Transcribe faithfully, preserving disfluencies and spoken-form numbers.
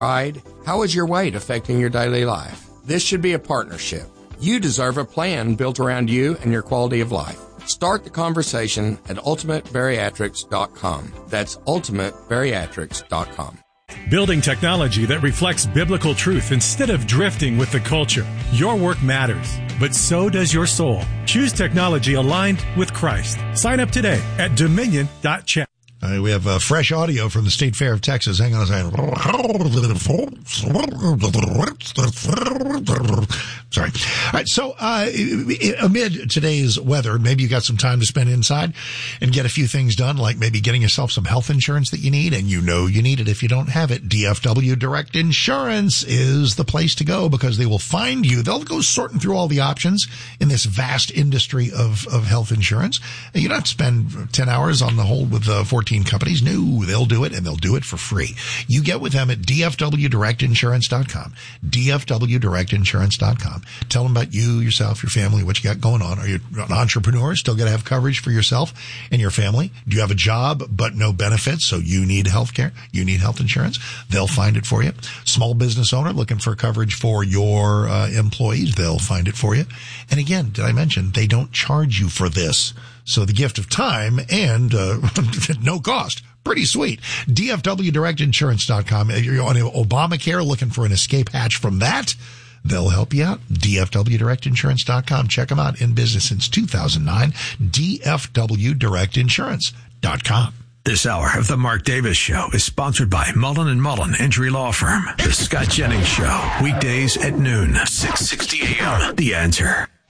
Pride, how is your weight affecting your daily life? This should be a partnership. You deserve a plan built around you and your quality of life. Start the conversation at ultimate bariatrics dot com. That's ultimate bariatrics dot com. Building technology that reflects biblical truth instead of drifting with the culture. Your work matters, but so does your soul. Choose technology aligned with Christ. Sign up today at dominion dot chat. Uh, we have uh, fresh audio from the State Fair of Texas. Hang on a second. Sorry. All right. So, uh, amid today's weather, maybe you got some time to spend inside and get a few things done, like maybe getting yourself some health insurance that you need, and you know you need it if you don't have it. D F W Direct Insurance is the place to go because they will find you. They'll go sorting through all the options in this vast industry of, of health insurance. And you don't have to spend ten hours on the hold with uh, fourteen companies. No, they'll do it, and they'll do it for free. You get with them at D F W direct insurance dot com. D F W direct insurance dot com. Tell them about you, yourself, your family, what you got going on. Are you an entrepreneur? Still got to have coverage for yourself and your family? Do you have a job but no benefits, so you need health care? You need health insurance? They'll find it for you. Small business owner looking for coverage for your uh, employees? They'll find it for you. And again, did I mention they don't charge you for this? So the gift of time and uh, no cost. Pretty sweet. D F W direct insurance dot com. You're on Obamacare looking for an escape hatch from that? They'll help you out. D F W direct insurance dot com. Check them out. In business since two thousand nine. D F W direct insurance dot com. This hour of the Mark Davis Show is sponsored by Mullen and Mullen Injury Law Firm. The Scott Jennings Show. Weekdays at noon. six sixty a.m. The Answer.